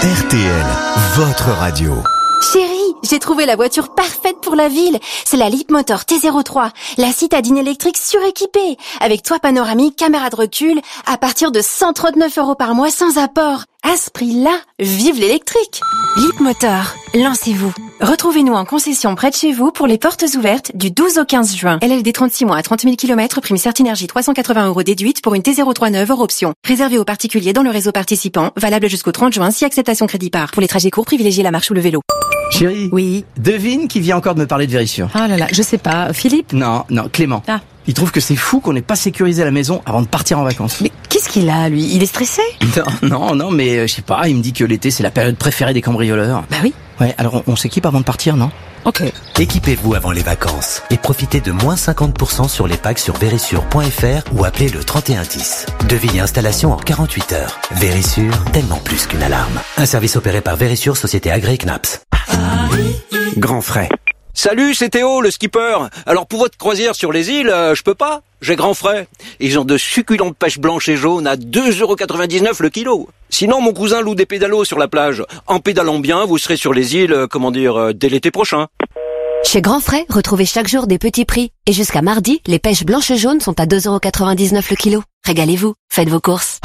RTL, votre radio. Chérie, j'ai trouvé la voiture parfaite pour la ville. C'est la Leapmotor T03, la citadine électrique suréquipée, avec toit panoramique, caméra de recul, à partir de 139 € par mois sans apport. À ce prix-là, vive l'électrique. Leapmotor, lancez-vous. Retrouvez-nous en concession près de chez vous pour les portes ouvertes du 12 au 15 juin. LLD 36 mois à 30 000 km, prime Certinergie 380 € déduite pour une T03 neuve hors option. Réservé aux particuliers dans le réseau participant, valable jusqu'au 30 juin si acceptation crédit par. Pour les trajets courts, privilégiez la marche ou le vélo. Chérie. Oui. Devine qui vient encore de me parler de Vérissure. Ah là là, je sais pas. Philippe? Non, Clément. Ah. Il trouve que c'est fou qu'on n'ait pas sécurisé la maison avant de partir en vacances. Mais qu'est-ce qu'il a, lui? Il est stressé? Non, mais je sais pas, il me dit que l'été c'est la période préférée des cambrioleurs. Bah oui. Ouais, alors on s'équipe avant de partir, non? Ok. Équipez-vous avant les vacances et profitez de moins 50% sur les packs sur Vérissure.fr ou appelez le 3110. Devis et installation en 48 heures. Vérissure, tellement plus qu'une alarme. Un service opéré par Vérissure, société agréée CNAPS. Grand frais. Salut, c'est Théo, le skipper. Alors pour votre croisière sur les îles, je peux pas. J'ai grand frais. Ils ont de succulentes pêches blanches et jaunes à 2,99 € le kilo. Sinon, mon cousin loue des pédalos sur la plage. En pédalant bien, vous serez sur les îles, dès l'été prochain. Chez Grand Frais, retrouvez chaque jour des petits prix. Et jusqu'à mardi, les pêches blanches et jaunes sont à 2,99 € le kilo. Régalez-vous, faites vos courses.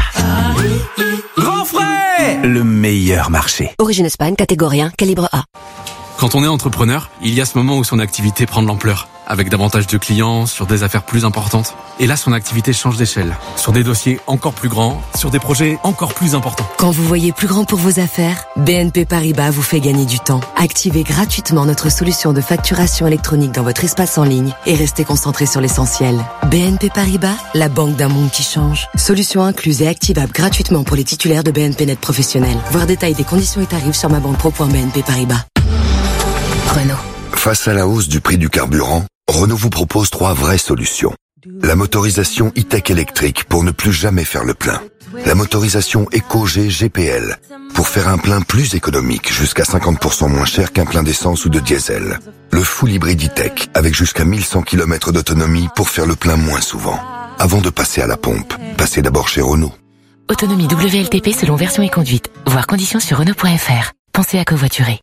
Grand frais! Le meilleur marché. Origine Espagne, catégorie 1, calibre A. Quand on est entrepreneur, il y a ce moment où son activité prend de l'ampleur, avec davantage de clients, sur des affaires plus importantes. Et là, son activité change d'échelle, sur des dossiers encore plus grands, sur des projets encore plus importants. Quand vous voyez plus grand pour vos affaires, BNP Paribas vous fait gagner du temps. Activez gratuitement notre solution de facturation électronique dans votre espace en ligne et restez concentré sur l'essentiel. BNP Paribas, la banque d'un monde qui change. Solution incluse et activable gratuitement pour les titulaires de BNP Net Professionnel. Voir détail des conditions et tarifs sur mabanpro.bnp Paribas. Renault. Face à la hausse du prix du carburant, Renault vous propose 3 vraies solutions. La motorisation e-tech électrique pour ne plus jamais faire le plein. La motorisation EcoG GPL pour faire un plein plus économique, jusqu'à 50% moins cher qu'un plein d'essence ou de diesel. Le full hybride e-tech avec jusqu'à 1100 km d'autonomie pour faire le plein moins souvent. Avant de passer à la pompe, passez d'abord chez Renault. Autonomie WLTP selon version et conduite. Voir conditions sur Renault.fr. Pensez à covoiturer.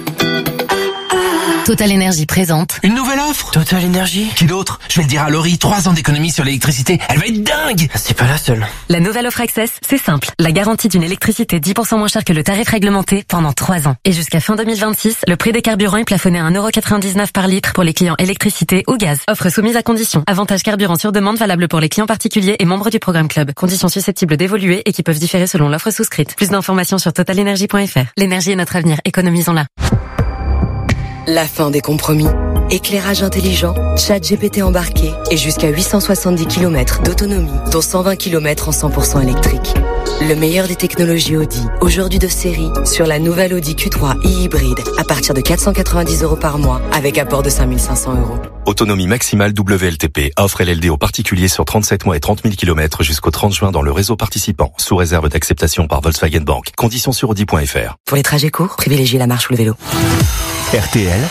Total Énergie présente Une nouvelle offre Total Énergie. Qui d'autre? Je vais le dire à Laurie, 3 ans d'économie sur l'électricité. Elle va être dingue. C'est pas la seule. La nouvelle offre Access, c'est simple. La garantie d'une électricité 10% moins chère que le tarif réglementé pendant 3 ans. Et jusqu'à fin 2026, le prix des carburants est plafonné à 1,99 € par litre pour les clients électricité ou gaz. Offre soumise à conditions. Avantage carburant sur demande valable pour les clients particuliers et membres du programme Club. Conditions susceptibles d'évoluer et qui peuvent différer selon l'offre souscrite. Plus d'informations sur totalenergie.fr. L'énergie est notre avenir. Économisons-la. La fin des compromis. Éclairage intelligent, ChatGPT embarqué et jusqu'à 870 km d'autonomie, dont 120 km en 100% électrique. Le meilleur des technologies Audi, aujourd'hui de série, sur la nouvelle Audi Q3 e-hybride, à partir de 490 € par mois, avec apport de 5 500 €. Autonomie maximale WLTP. Offre LLD aux particuliers sur 37 mois et 30 000 km jusqu'au 30 juin dans le réseau participant, sous réserve d'acceptation par Volkswagen Bank. Conditions sur Audi.fr. Pour les trajets courts, privilégiez la marche ou le vélo. RTL.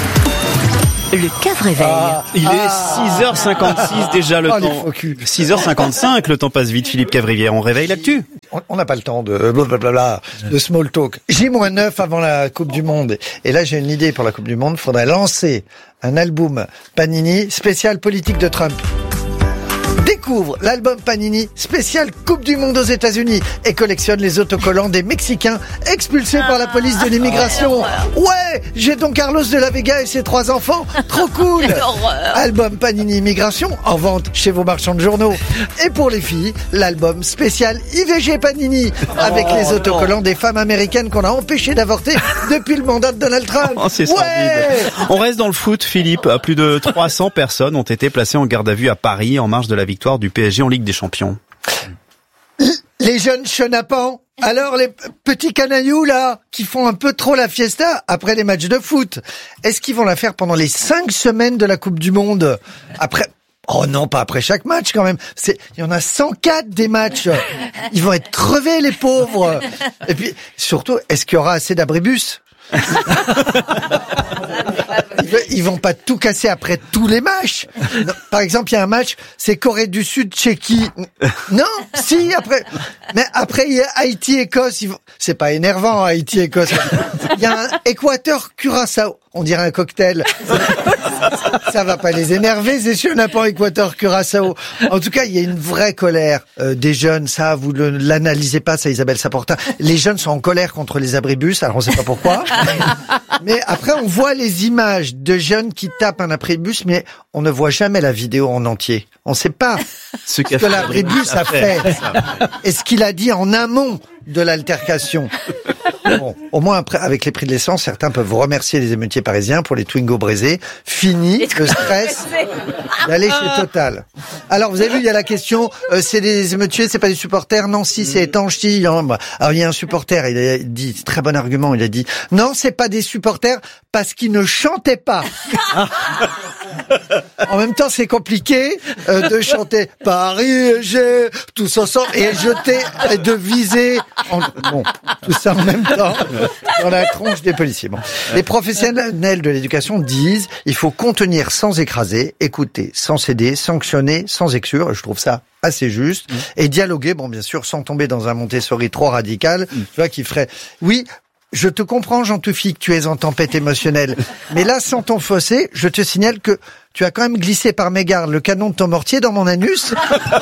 Le cave réveil. Il est 6h56 déjà le temps. 6h55, le temps passe vite. Philippe Cavrivière, on réveille l'actu. On n'a pas le temps de blablabla, de small talk. J-9 avant la Coupe du Monde. Et là, j'ai une idée pour la Coupe du Monde. Il faudrait lancer un album Panini spécial politique de Trump. Découvre l'album Panini spécial Coupe du Monde aux États-Unis et collectionne les autocollants des Mexicains expulsés par la police de l'immigration. Ouais, j'ai Don Carlos de la Vega et ses 3 enfants. Trop cool. Album Panini Immigration en vente chez vos marchands de journaux. Et pour les filles, l'album spécial IVG Panini avec les autocollants des femmes américaines qu'on a empêchées d'avorter depuis le mandat de Donald Trump. C'est sordide. On reste dans le foot, Philippe. Plus de 300 personnes ont été placées en garde à vue à Paris en marge de la victoire du PSG en Ligue des Champions. Les jeunes chenapans, alors les petits canailloux là, qui font un peu trop la fiesta après les matchs de foot, est-ce qu'ils vont la faire pendant les 5 semaines de la Coupe du Monde? Après... Oh non, pas après chaque match quand même. Il y en a 104 des matchs. Ils vont être crevés les pauvres. Et puis surtout, est-ce qu'il y aura assez d'abribus? Ils vont pas tout casser après tous les matchs. Non, par exemple, il y a un match, c'est Corée du Sud, Tchéquie. Non, si, après. Mais après, il y a Haïti-Écosse. C'est pas énervant, Haïti-Écosse. Il y a un Équateur-Curaçao. On dirait un cocktail. Ça va pas les énerver, c'est sûr, n'a pas Équateur-Curaçao. En tout cas, il y a une vraie colère des jeunes. Ça, vous l'analysez pas, ça, Isabelle Saportin. Les jeunes sont en colère contre les abribus, alors on sait pas pourquoi. Mais après, on voit les images de jeunes qui tapent un abribus, mais on ne voit jamais la vidéo en entier. On sait pas ce que l'abribus a fait. Et ce qu'il a dit en amont de l'altercation. Bon, au moins après, avec les prix de l'essence, certains peuvent remercier les émeutiers parisiens pour les Twingo brisés. Fini le stress d'aller chez Total. Alors, vous avez vu, il y a la question, c'est des émeutiers, c'est pas des supporters? Non, si, c'est étanche, si. Alors, il y a un supporter, il a dit, très bon argument, il a dit, non, c'est pas des supporters parce qu'ils ne chantaient pas. En même temps, c'est compliqué de chanter Paris, j'ai tous ensemble et jeter et de viser bon, tout ça en même temps dans la tronche des policiers. Bon. Les professionnels de l'éducation disent il faut contenir sans écraser, écouter sans céder, sanctionner sans exclure. Je trouve ça assez juste et dialoguer, bon bien sûr, sans tomber dans un Montessori trop radical, tu vois, qui ferait oui. Je te comprends, Jean Toufi, que tu es en tempête émotionnelle. Mais là, sans t'enfoncer, je te signale que tu as quand même glissé par mégarde le canon de ton mortier dans mon anus.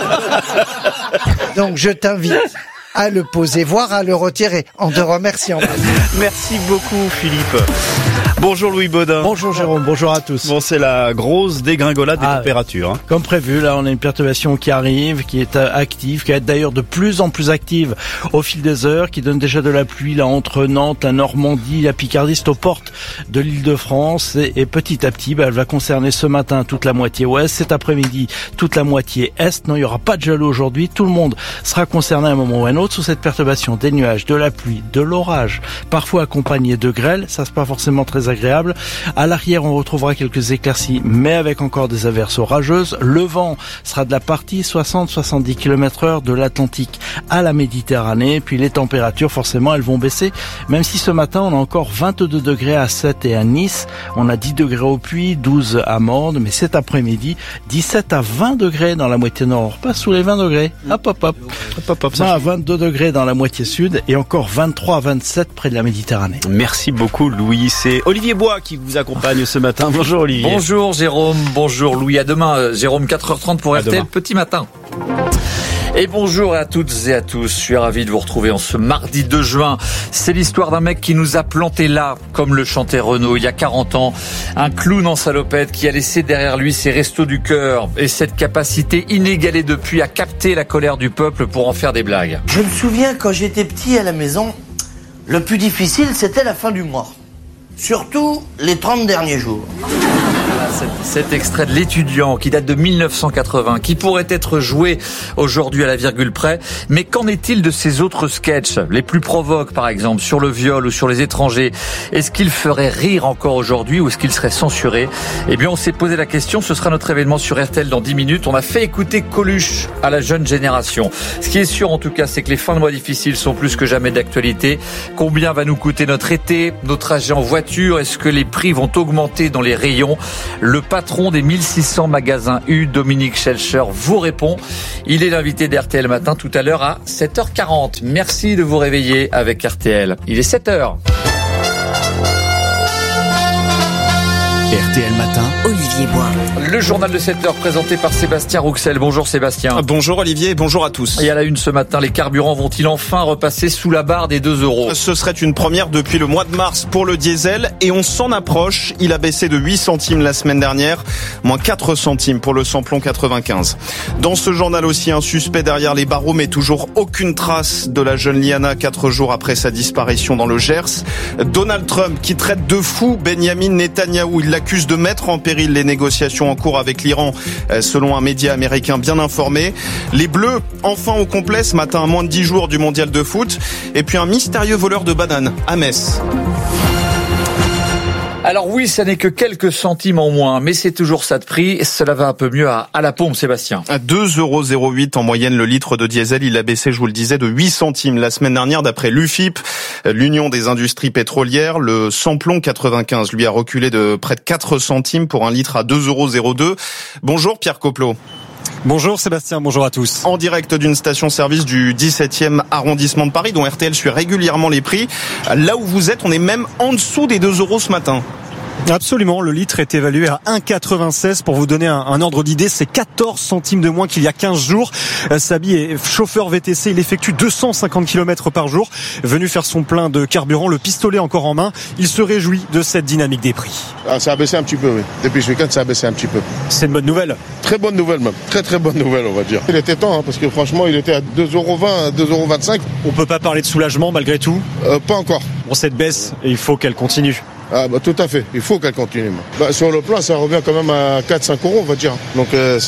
Donc, je t'invite à le poser, voire à le retirer, en te remerciant. Merci beaucoup, Philippe. Bonjour Louis Baudin. Bonjour Jérôme, bonjour à tous. Bon, c'est la grosse dégringolade des températures. Hein. Comme prévu, là on a une perturbation qui arrive, qui est active, qui va être d'ailleurs de plus en plus active au fil des heures, qui donne déjà de la pluie là entre Nantes, la Normandie, la Picardie, c'est aux portes de l'Île-de-France et petit à petit, elle va concerner ce matin toute la moitié ouest, cet après-midi toute la moitié est. Non, il n'y aura pas de gel aujourd'hui, tout le monde sera concerné à un moment ou à un autre sous cette perturbation, des nuages, de la pluie, de l'orage, parfois accompagné de grêle, ça c'est pas forcément très agréable. À l'arrière, on retrouvera quelques éclaircies, mais avec encore des averses orageuses. Le vent sera de la partie 60-70 km/h de l'Atlantique à la Méditerranée. Puis les températures, forcément, elles vont baisser. Même si ce matin, on a encore 22 degrés à Sète et à Nice. On a 10 degrés au Puy, 12 à Mende. Mais cet après-midi, 17 à 20 degrés dans la moitié nord. On repasse sous les 20 degrés. Hop. Ça, à 22 degrés dans la moitié sud et encore 23 à 27 près de la Méditerranée. Merci beaucoup, Louis. C'est Olivier Bois qui vous accompagne ce matin. Bonjour Olivier. Bonjour Jérôme, bonjour Louis. À demain, Jérôme, 4h30 pour RTL Petit Matin. Et bonjour à toutes et à tous, je suis ravi de vous retrouver en ce mardi 2 juin. C'est l'histoire d'un mec qui nous a planté là, comme le chantait Renaud il y a 40 ans. Un clown en salopette qui a laissé derrière lui ses restos du cœur et cette capacité inégalée depuis à capter la colère du peuple pour en faire des blagues. Je me souviens quand j'étais petit à la maison, le plus difficile c'était la fin du mois. Surtout les 30 derniers jours. Cet extrait de l'étudiant qui date de 1980, qui pourrait être joué aujourd'hui à la virgule près. Mais qu'en est-il de ces autres sketchs, les plus provoques par exemple, sur le viol ou sur les étrangers? Est-ce qu'ils feraient rire encore aujourd'hui ou est-ce qu'ils seraient censurés? Eh bien on s'est posé la question, ce sera notre événement sur RTL dans 10 minutes. On a fait écouter Coluche à la jeune génération. Ce qui est sûr en tout cas, c'est que les fins de mois difficiles sont plus que jamais d'actualité. Combien va nous coûter notre été, notre trajet en voiture? Est-ce que les prix vont augmenter dans les rayons? Le patron des 1600 magasins U, Dominique Schelcher, vous répond. Il est l'invité d'RTL Matin tout à l'heure à 7h40. Merci de vous réveiller avec RTL. Il est 7h. RTL Matin, Olivier Bois. Le journal de 7h présenté par Sébastien Rouxel. Bonjour Sébastien. Bonjour Olivier et bonjour à tous. Et à la une ce matin, les carburants vont-ils enfin repasser sous la barre des 2 €? Ce serait une première depuis le mois de mars pour le diesel et on s'en approche. Il a baissé de 8 centimes la semaine dernière, moins 4 centimes pour le samplon 95. Dans ce journal aussi, un suspect derrière les barreaux mais toujours aucune trace de la jeune Liana 4 jours après sa disparition dans le Gers. Donald Trump qui traite de fou Benyamin Netanyahou. Il l'accuse de mettre en péril les négociations en cours avec l'Iran, selon un média américain bien informé. Les Bleus, enfin au complet ce matin, à moins de 10 jours du mondial de foot. Et puis un mystérieux voleur de bananes à Metz. Alors oui, ça n'est que quelques centimes en moins, mais c'est toujours ça de prix. Cela va un peu mieux à la pompe, Sébastien. À 2,08 € en moyenne le litre de diesel. Il a baissé, je vous le disais, de 8 centimes la semaine dernière d'après l'UFIP, l'Union des industries pétrolières. Le samplon 95, lui, a reculé de près de 4 centimes pour un litre à 2,02 €. Bonjour Pierre Coplot. Bonjour Sébastien, bonjour à tous. En direct d'une station-service du 17e arrondissement de Paris, dont RTL suit régulièrement les prix. Là où vous êtes, on est même en dessous des 2 € ce matin. Absolument, le litre est évalué à 1,96 €. Pour vous donner un ordre d'idée, c'est 14 centimes de moins qu'il y a 15 jours. Sabi est chauffeur VTC, il effectue 250 km par jour. Venu faire son plein de carburant, le pistolet encore en main, il se réjouit de cette dynamique des prix. Ça a baissé un petit peu, oui. Depuis ce week-end, ça a baissé un petit peu. C'est une bonne nouvelle. Très bonne nouvelle même. Très très bonne nouvelle, on va dire. Il était temps, parce que franchement, il était à 2,20 €, 2,25 €. On peut pas parler de soulagement malgré tout ? Pas encore. Bon, cette baisse, il faut qu'elle continue. Tout à fait, il faut qu'elle continue. Sur le plan, ça revient quand même à 4-5 €, on va dire. Donc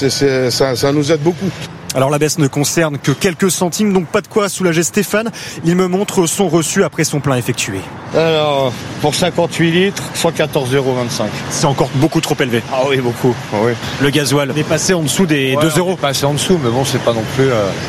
ça nous aide beaucoup. Alors la baisse ne concerne que quelques centimes, donc pas de quoi soulager Stéphane. Il me montre son reçu après son plein effectué. Alors, pour 58 litres, 114,25 €. C'est encore beaucoup trop élevé. Ah oui, beaucoup. Ah oui. Le gasoil est passé en dessous des 2 €. Passé en dessous, mais bon, c'est pas non plus...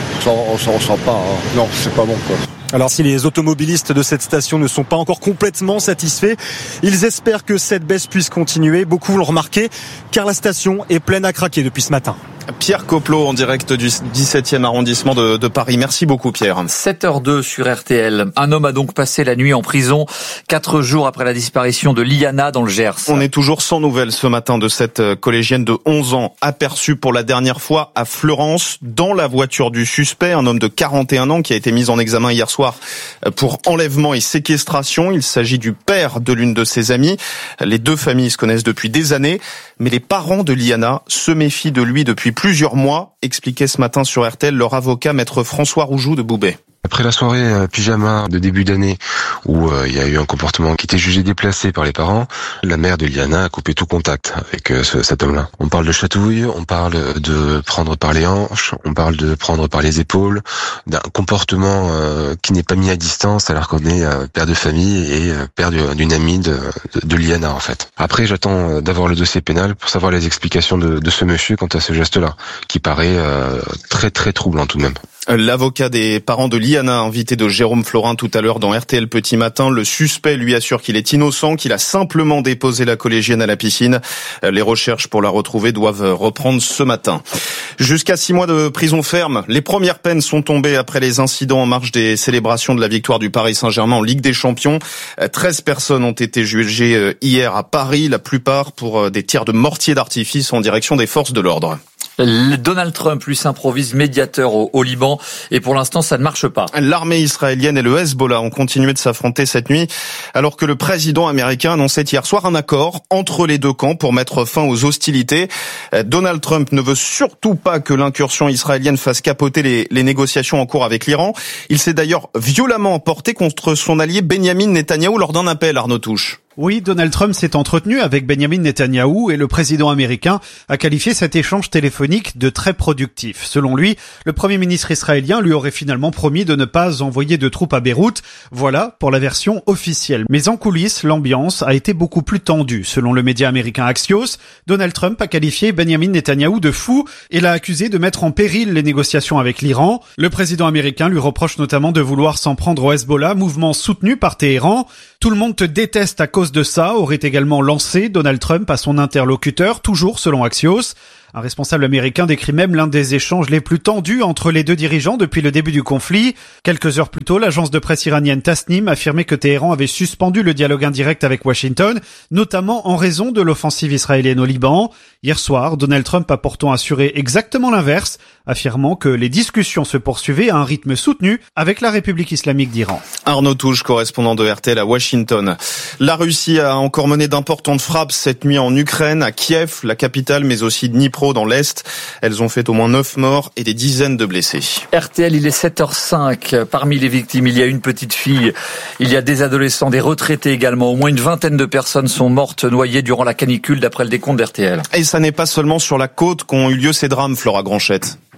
on s'en ressent pas. Hein. Non, c'est pas bon, quoi. Alors si les automobilistes de cette station ne sont pas encore complètement satisfaits, ils espèrent que cette baisse puisse continuer. Beaucoup l'ont remarqué, car la station est pleine à craquer depuis ce matin. Pierre Coplot en direct du 17e arrondissement de Paris. Merci beaucoup Pierre. 7h02 sur RTL. Un homme a donc passé la nuit en prison 4 jours après la disparition de Liana dans le Gers. On est toujours sans nouvelles ce matin de cette collégienne de 11 ans aperçue pour la dernière fois à Fleurance dans la voiture du suspect, un homme de 41 ans qui a été mis en examen hier soir pour enlèvement et séquestration. Il s'agit du père de l'une de ses amies. Les deux familles se connaissent depuis des années, mais les parents de Liana se méfient de lui depuis plusieurs mois, expliquait ce matin sur RTL leur avocat maître François Roujoux de Boubet. Après la soirée pyjama de début d'année où il y a eu un comportement qui était jugé déplacé par les parents, la mère de Liana a coupé tout contact avec cet homme-là. On parle de chatouille, on parle de prendre par les hanches, on parle de prendre par les épaules, d'un comportement qui n'est pas mis à distance alors qu'on est père de famille et père d'une amie de Liana en fait. Après j'attends d'avoir le dossier pénal pour savoir les explications de ce monsieur quant à ce geste-là, qui paraît très très troublant tout de même. L'avocat des parents de Liana, invité de Jérôme Florin tout à l'heure dans RTL Petit Matin, le suspect lui assure qu'il est innocent, qu'il a simplement déposé la collégienne à la piscine. Les recherches pour la retrouver doivent reprendre ce matin. Jusqu'à 6 mois de prison ferme, les premières peines sont tombées après les incidents en marge des célébrations de la victoire du Paris Saint-Germain en Ligue des Champions. 13 personnes ont été jugées hier à Paris, la plupart pour des tirs de mortier d'artifice en direction des forces de l'ordre. Donald Trump, lui, s'improvise médiateur au Liban et pour l'instant, ça ne marche pas. L'armée israélienne et le Hezbollah ont continué de s'affronter cette nuit alors que le président américain annonçait hier soir un accord entre les deux camps pour mettre fin aux hostilités. Donald Trump ne veut surtout pas que l'incursion israélienne fasse capoter les négociations en cours avec l'Iran. Il s'est d'ailleurs violemment emporté contre son allié Benyamin Netanyahou lors d'un appel, Arnaud Touche. Oui, Donald Trump s'est entretenu avec Benyamin Netanyahou et le président américain a qualifié cet échange téléphonique de très productif. Selon lui, le premier ministre israélien lui aurait finalement promis de ne pas envoyer de troupes à Beyrouth. Voilà pour la version officielle. Mais en coulisses, l'ambiance a été beaucoup plus tendue. Selon le média américain Axios, Donald Trump a qualifié Benyamin Netanyahou de fou et l'a accusé de mettre en péril les négociations avec l'Iran. Le président américain lui reproche notamment de vouloir s'en prendre au Hezbollah, mouvement soutenu par Téhéran. Tout le monde te déteste à cause de ça, aurait également lancé Donald Trump à son interlocuteur, toujours selon Axios. Un responsable américain décrit même l'un des échanges les plus tendus entre les deux dirigeants depuis le début du conflit. Quelques heures plus tôt, l'agence de presse iranienne Tasnim affirmait que Téhéran avait suspendu le dialogue indirect avec Washington, notamment en raison de l'offensive israélienne au Liban. Hier soir, Donald Trump a pourtant assuré exactement l'inverse, affirmant que les discussions se poursuivaient à un rythme soutenu avec la République islamique d'Iran. Arnaud Touche, correspondant de RTL à Washington. La Russie a encore mené d'importantes frappes cette nuit en Ukraine, à Kiev, la capitale, mais aussi Dnipro dans l'Est. Elles ont fait au moins 9 morts et des dizaines de blessés. RTL, il est 7h05. Parmi les victimes, il y a une petite fille. Il y a des adolescents, des retraités également. Au moins une vingtaine de personnes sont mortes noyées durant la canicule, d'après le décompte d'RTL. Et ça n'est pas seulement sur la côte qu'ont eu lieu ces drames, Flora Granchette.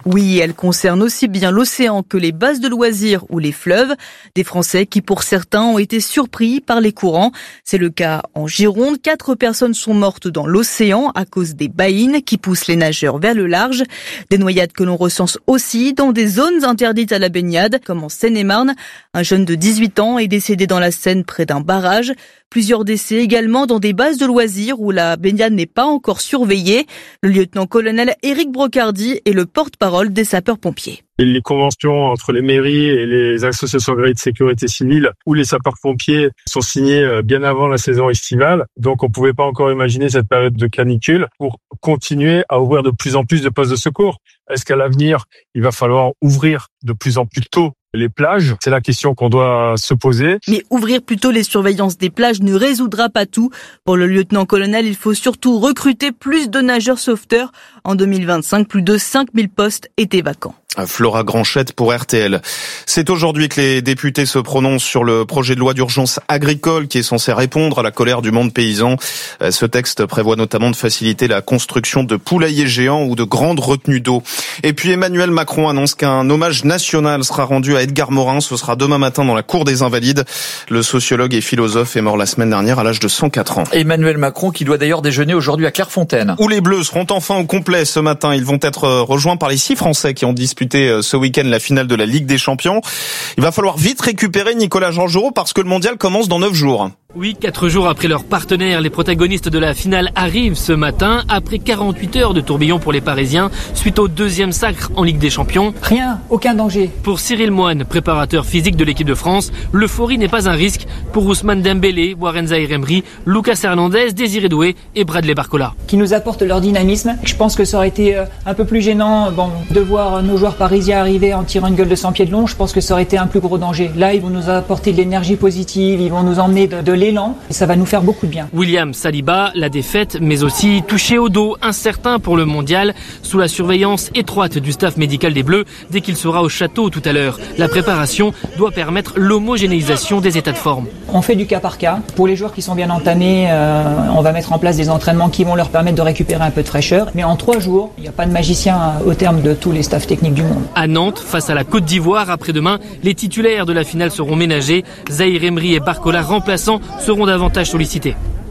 Oui, elle concerne aussi bien l'océan que les bases de loisirs ou les fleuves. Des Français qui, pour certains, ont été surpris par les courants. C'est le cas en Gironde. 4 personnes sont mortes dans l'océan à cause des baïnes qui poussent les nageurs vers le large. Des noyades que l'on recense aussi dans des zones interdites à la baignade, comme en Seine-et-Marne. Un jeune de 18 ans est décédé dans la Seine près d'un barrage. Plusieurs décès également dans des bases de loisirs où la baignade n'est pas encore surveillée. Le lieutenant-colonel Éric Brocardi est le porte-parole des sapeurs-pompiers. Les conventions entre les mairies et les associations agréées de sécurité civile ou les sapeurs-pompiers sont signées bien avant la saison estivale. Donc on ne pouvait pas encore imaginer cette période de canicule pour continuer à ouvrir de plus en plus de postes de secours. Est-ce qu'à l'avenir, il va falloir ouvrir de plus en plus tôt les plages? C'est la question qu'on doit se poser. Mais ouvrir plutôt les surveillances des plages ne résoudra pas tout. Pour le lieutenant-colonel, il faut surtout recruter plus de nageurs sauveteurs. En 2025, plus de 5000 postes étaient vacants. Flora Granchette pour RTL. C'est aujourd'hui que les députés se prononcent sur le projet de loi d'urgence agricole qui est censé répondre à la colère du monde paysan. Ce texte prévoit notamment de faciliter la construction de poulaillers géants ou de grandes retenues d'eau. Et puis Emmanuel Macron annonce qu'un hommage national sera rendu à Edgar Morin. Ce sera demain matin dans la cour des Invalides. Le sociologue et philosophe est mort la semaine dernière à l'âge de 104 ans. Emmanuel Macron qui doit d'ailleurs déjeuner aujourd'hui à Clairefontaine. Où les Bleus seront enfin au complet ce matin. Ils vont être rejoints par les 6 Français qui ont disputé ce week-end la finale de la Ligue des Champions. Il va falloir vite récupérer Nicolas Georgerot parce que le mondial commence dans 9 jours. Oui, 4 jours après leur partenaire, les protagonistes de la finale arrivent ce matin, après 48 heures de tourbillon pour les Parisiens, suite au 2e sacre en Ligue des Champions. Rien, aucun danger. Pour Cyril Moine, préparateur physique de l'équipe de France, l'euphorie n'est pas un risque pour Ousmane Dembélé, Warren Zaïre-Emery, Lucas Hernandez, Désiré Doué et Bradley Barcola. Qui nous apportent leur dynamisme. Je pense que ça aurait été un peu plus gênant de voir nos joueurs parisiens arriver en tirant une gueule de 100 pieds de long. Je pense que ça aurait été un plus gros danger. Là, ils vont nous apporter de l'énergie positive, ils vont nous emmener de l'élan. Et ça va nous faire beaucoup de bien. William Saliba, la défaite, mais aussi touché au dos, incertain pour le mondial, sous la surveillance étroite du staff médical des Bleus dès qu'il sera au château tout à l'heure. La préparation doit permettre l'homogénéisation des états de forme. On fait du cas par cas. Pour les joueurs qui sont bien entamés, on va mettre en place des entraînements qui vont leur permettre de récupérer un peu de fraîcheur. Mais en 3 jours, il n'y a pas de magicien au terme de tous les staffs techniques du monde. À Nantes, face à la Côte d'Ivoire, après-demain, les titulaires de la finale seront ménagés. Zaïre-Emery et Barcola remplaçants seront davantage sollicités.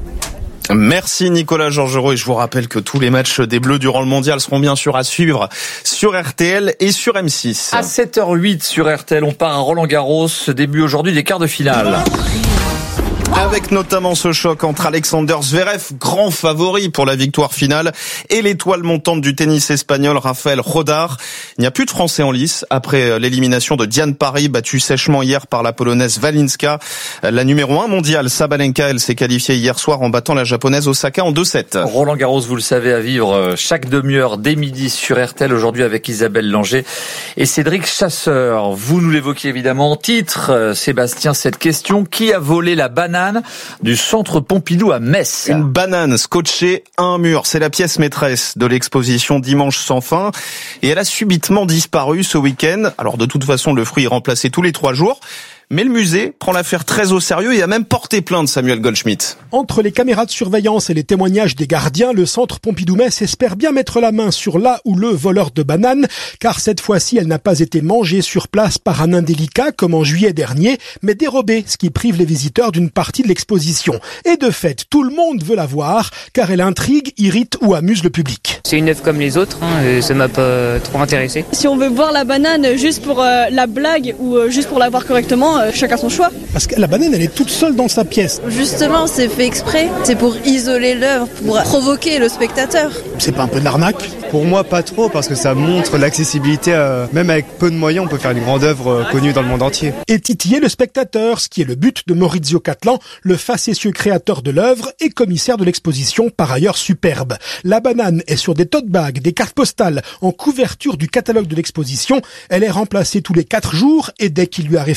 Merci Nicolas Georgerot et je vous rappelle que tous les matchs des Bleus durant le mondial seront bien sûr à suivre sur RTL et sur M6. À 7h08 sur RTL, on part à Roland-Garros, début aujourd'hui des quarts de finale. Avec notamment ce choc entre Alexander Zverev, grand favori pour la victoire finale, et l'étoile montante du tennis espagnol Rafael Rodar. Il n'y a plus de Français en lice après l'élimination de Diane Parry, battue sèchement hier par la Polonaise Walinska. La numéro 1 mondiale, Sabalenka, elle s'est qualifiée hier soir en battant la Japonaise Osaka en 2-7. Roland Garros, vous le savez, à vivre chaque demi-heure dès midi sur RTL, aujourd'hui avec Isabelle Langer et Cédric Chasseur. Vous nous l'évoquiez évidemment en titre, Sébastien, cette question: qui a volé la banane du centre Pompidou à Metz? Une banane scotchée à un mur, c'est la pièce maîtresse de l'exposition Dimanche sans fin, et elle a subitement disparu ce week-end. Alors de toute façon, le fruit est remplacé tous les 3 jours. Mais le musée prend l'affaire très au sérieux et a même porté plainte, Samuel Goldschmidt. Entre les caméras de surveillance et les témoignages des gardiens, le centre Pompidou-Metz espère bien mettre la main sur la ou le voleur de bananes, car cette fois-ci, elle n'a pas été mangée sur place par un indélicat comme en juillet dernier, mais dérobée, ce qui prive les visiteurs d'une partie de l'exposition. Et de fait, tout le monde veut la voir, car elle intrigue, irrite ou amuse le public. C'est une œuvre comme les autres, ça m'a pas trop intéressé. Si on veut voir la banane juste pour la blague ou juste pour la voir correctement, chacun son choix. Parce que la banane, elle est toute seule dans sa pièce. Justement, c'est fait exprès. C'est pour isoler l'œuvre, pour provoquer le spectateur. C'est pas un peu de l'arnaque ? Pour moi, pas trop, parce que ça montre l'accessibilité. Même avec peu de moyens, on peut faire une grande œuvre connue dans le monde entier. Et titiller le spectateur, ce qui est le but de Maurizio Catlan, le facétieux créateur de l'œuvre et commissaire de l'exposition, par ailleurs superbe. La banane est sur des tote bags, des cartes postales, en couverture du catalogue de l'exposition. Elle est remplacée tous les 4 jours et dès qu'il lui arrive quelque chose,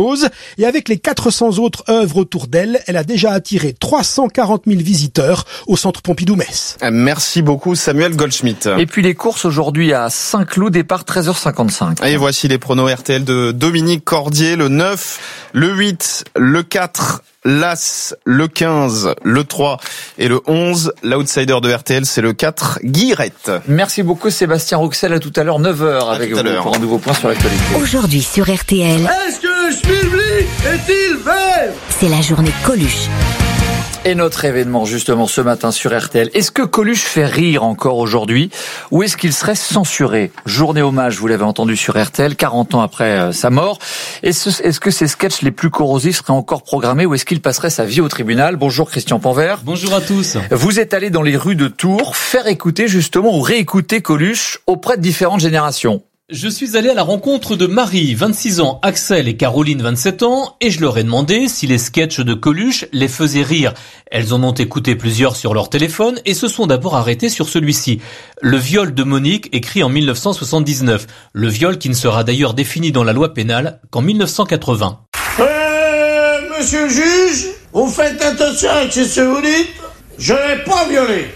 chose. Et avec les 400 autres œuvres autour d'elle, elle a déjà attiré 340 000 visiteurs au centre Pompidou-Metz. Merci beaucoup Samuel Goldschmidt. Et puis les courses aujourd'hui à Saint-Cloud, départ 13h55. Et voici les pronos RTL de Dominique Cordier, le 9, le 8, le 4, l'As, le 15, le 3 et le 11. L'outsider de RTL, c'est le 4, Guirette. Merci beaucoup Sébastien Rouxel, à tout à l'heure 9h avec vous pour un nouveau point sur l'actualité. Aujourd'hui sur RTL. Est-ce que le schmilblick est-il vert ? C'est la journée Coluche. Et notre événement justement ce matin sur RTL. Est-ce que Coluche fait rire encore aujourd'hui ou est-ce qu'il serait censuré ? Journée hommage, vous l'avez entendu sur RTL, 40 ans après sa mort. Est-ce que ces sketchs les plus corrosifs seraient encore programmés ou est-ce qu'il passerait sa vie au tribunal ? Bonjour Christian Panvert. Bonjour à tous. Vous êtes allé dans les rues de Tours faire écouter justement ou réécouter Coluche auprès de différentes générations. Je suis allé à la rencontre de Marie, 26 ans, Axel et Caroline, 27 ans, et je leur ai demandé si les sketchs de Coluche les faisaient rire. Elles en ont écouté plusieurs sur leur téléphone et se sont d'abord arrêtées sur celui-ci. Le viol de Monique, écrit en 1979. Le viol qui ne sera d'ailleurs défini dans la loi pénale qu'en 1980. Monsieur le juge, vous faites attention avec ce que vous dites. Je n'ai pas violé.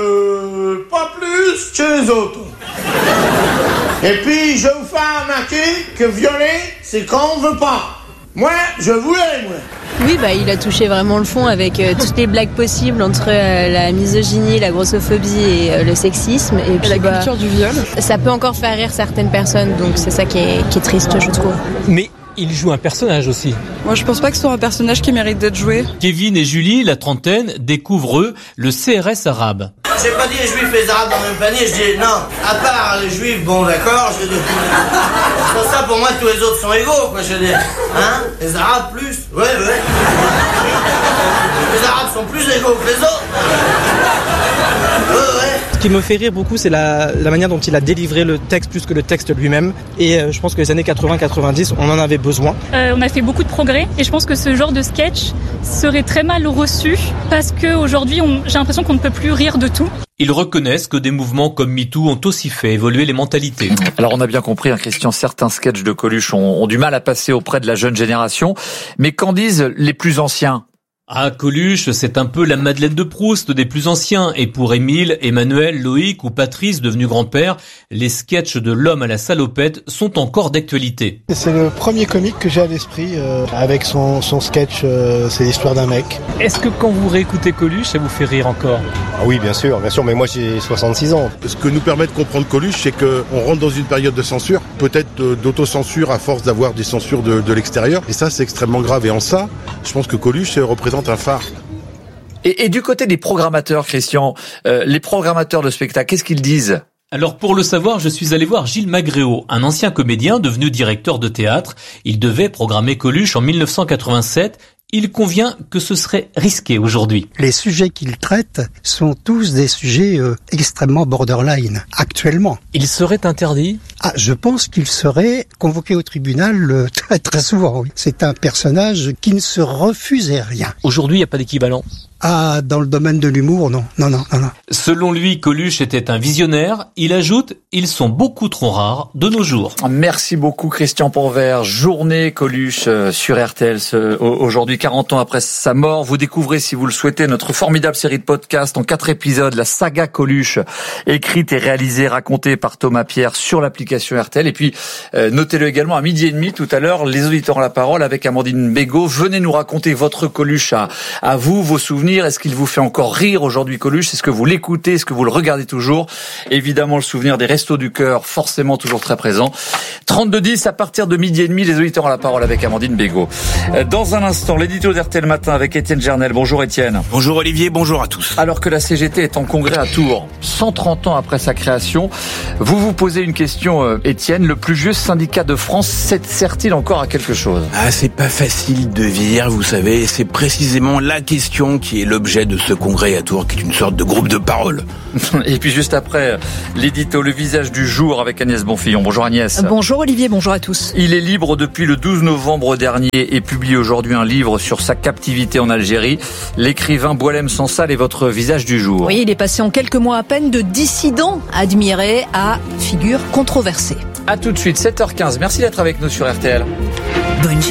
Pas plus que les autres. Et puis, je vous fais remarquer que violer, c'est quand on veut pas. Moi, je voulais, moi. Oui, il a touché vraiment le fond avec toutes les blagues possibles entre la misogynie, la grossophobie et le sexisme. Et puis, la culture du viol. Ça peut encore faire rire certaines personnes, donc c'est ça qui est triste, je trouve. Mais il joue un personnage aussi. Moi, je pense pas que ce soit un personnage qui mérite d'être joué. Kevin et Julie, la trentaine, découvrent eux le CRS arabe. J'ai pas dit les juifs et les arabes dans le même panier, je dis non, à part les juifs, bon d'accord, je veux dire. Pour ça, pour moi, tous les autres sont égaux, quoi, je veux dire. Hein ? Les arabes plus, ouais. Les arabes sont plus égaux que les autres. Ouais. Ce qui me fait rire beaucoup, c'est la manière dont il a délivré le texte plus que le texte lui-même. Et je pense que les années 80-90, on en avait besoin. On a fait beaucoup de progrès et je pense que ce genre de sketch serait très mal reçu parce qu'aujourd'hui, j'ai l'impression qu'on ne peut plus rire de tout. Ils reconnaissent que des mouvements comme MeToo ont aussi fait évoluer les mentalités. Alors on a bien compris, Christian, certains sketchs de Coluche ont du mal à passer auprès de la jeune génération. Mais qu'en disent les plus anciens ? Ah, Coluche, c'est un peu la Madeleine de Proust des plus anciens. Et pour Émile, Emmanuel, Loïc ou Patrice, devenu grand-père, les sketchs de l'homme à la salopette sont encore d'actualité. C'est le premier comique que j'ai à l'esprit, avec son sketch, c'est l'histoire d'un mec. Est-ce que quand vous réécoutez Coluche, ça vous fait rire encore ? Ah oui, bien sûr, mais moi j'ai 66 ans. Ce que nous permet de comprendre Coluche, c'est qu'on rentre dans une période de censure, peut-être d'autocensure à force d'avoir des censures de l'extérieur. Et ça, c'est extrêmement grave. Et en ça, je pense que Coluche représente un phare. Et du côté des programmateurs, Christian, les programmateurs de spectacle, qu'est-ce qu'ils disent ? Alors pour le savoir, je suis allé voir Gilles Magréau, un ancien comédien devenu directeur de théâtre. Il devait programmer Coluche en 1987. Il convient que ce serait risqué aujourd'hui. Les sujets qu'il traite sont tous des sujets extrêmement borderline, actuellement. Il serait interdit ? Je pense qu'il serait convoqué au tribunal très très souvent, oui. C'est un personnage qui ne se refusait rien. Aujourd'hui, il n'y a pas d'équivalent ? Dans le domaine de l'humour, non. Selon lui, Coluche était un visionnaire. Il ajoute, ils sont beaucoup trop rares de nos jours. Merci beaucoup Christian Panvert. Journée Coluche sur RTL aujourd'hui, 40 ans après sa mort. Vous découvrez, si vous le souhaitez, notre formidable série de podcasts en 4 épisodes, la saga Coluche, écrite et réalisée, racontée par Thomas Pierre sur l'application RTL. Et puis, notez-le également à 12h30 tout à l'heure, les auditeurs ont la parole avec Amandine Bégaud. Venez nous raconter votre Coluche à vous, vos souvenirs. Est-ce qu'il vous fait encore rire aujourd'hui, Coluche ? Est-ce que vous l'écoutez ? Est-ce que vous le regardez toujours ? Évidemment, le souvenir des Restos du Cœur, forcément toujours très présent. 32-10, à partir de 12h30, les auditeurs ont la parole avec Amandine Bégaud. Dans un instant, l'édito d'RTL Matin avec Étienne Gernel. Bonjour Étienne. Bonjour Olivier, bonjour à tous. Alors que la CGT est en congrès à Tours, 130 ans après sa création, vous posez une question, Étienne. Le plus vieux syndicat de France sert-il encore à quelque chose ? C'est pas facile de dire, vous savez. C'est précisément la question qui est l'objet de ce congrès à Tours, qui est une sorte de groupe de parole. Et puis juste après, l'édito Le Visage du Jour avec Agnès Bonfillon. Bonjour Agnès. Bonjour Olivier, bonjour à tous. Il est libre depuis le 12 novembre dernier et publie aujourd'hui un livre sur sa captivité en Algérie. L'écrivain Boualem Sansal est votre Visage du Jour. Oui, il est passé en quelques mois à peine de dissident admiré à figure controversée. À tout de suite, 7h15. Merci d'être avec nous sur RTL. Bonne